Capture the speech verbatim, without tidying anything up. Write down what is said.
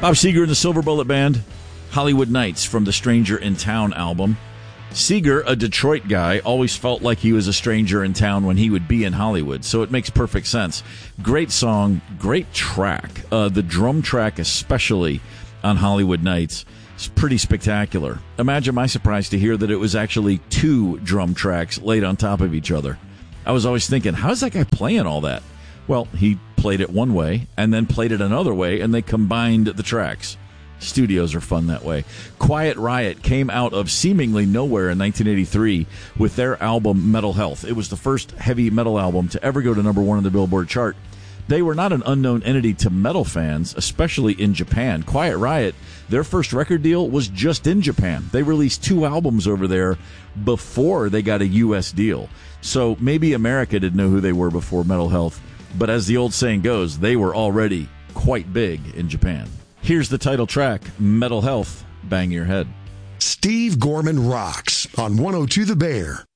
Bob Seger and the Silver Bullet Band, Hollywood Nights from the Stranger in Town album. Seger, a Detroit guy, always felt like he was a stranger in town when he would be in Hollywood, so it makes perfect sense. Great song, great track. Uh, the drum track especially on Hollywood Nights is pretty spectacular. Imagine my surprise to hear that it was actually two drum tracks laid on top of each other. I was always thinking, how's that guy playing all that? Well, he played it one way and then played it another way, and they combined the tracks. Studios are fun that way. Quiet Riot came out of seemingly nowhere in nineteen eighty-three with their album Metal Health. It was the first heavy metal album to ever go to number one on the Billboard chart. They were not an unknown entity to metal fans, especially in Japan. Quiet Riot, their first record deal was just in Japan. They released two albums over there before they got a U S deal. So maybe America didn't know who they were before Metal Health. But as the old saying goes, they were already quite big in Japan. Here's the title track, Metal Health, Bang Your Head. Steve Gorman rocks on one oh two The Bear.